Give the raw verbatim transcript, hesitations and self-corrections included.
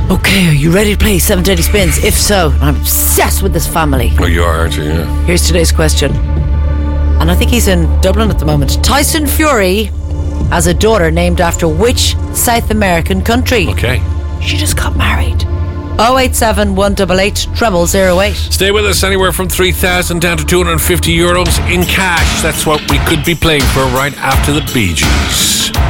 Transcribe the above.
Okay, are you ready to play Seven Deadly Spins? If so, I'm obsessed with this family. Oh, you are, aren't you? Yeah. Here's today's question. And I think he's in Dublin at the moment. Tyson Fury has a daughter named after which South American country? Okay. She just got married. oh eight seven, one eight eight, treble zero eight. Stay with us, anywhere from three thousand down to two hundred fifty euros in cash. That's what we could be playing for right after the Bee Gees.